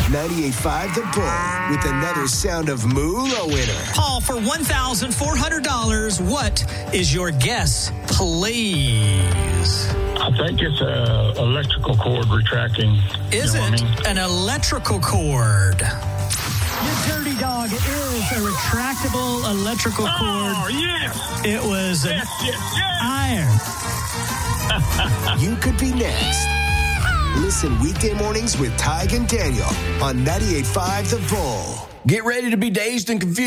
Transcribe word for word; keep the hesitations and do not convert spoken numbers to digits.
ninety-eight point five The Bull with another Sound of Moolah winner. Paul, for one thousand four hundred dollars, what is your guess, please? I think it's a electrical cord retracting. Is you know it I mean? an electrical cord? Your dirty dog is a retractable electrical cord. Oh, yes. It was an Yes, yes, yes. iron. You could be next. Listen weekday mornings with Tig and Daniel on ninety-eight point five The Bull. Get ready to be dazed and confused.